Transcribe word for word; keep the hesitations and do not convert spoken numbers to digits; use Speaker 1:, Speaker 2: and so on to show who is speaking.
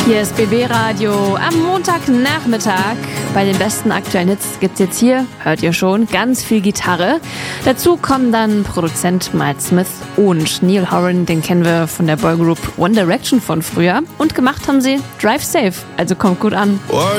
Speaker 1: Hier ist B B Radio am Montagnachmittag. Bei den besten aktuellen Hits gibt's jetzt hier, hört ihr schon, ganz viel Gitarre. Dazu kommen dann Produzent Miles Smith und Niall Horan, den kennen wir von der Boygroup One Direction von früher. Und gemacht haben sie Drive Safe, also kommt gut an.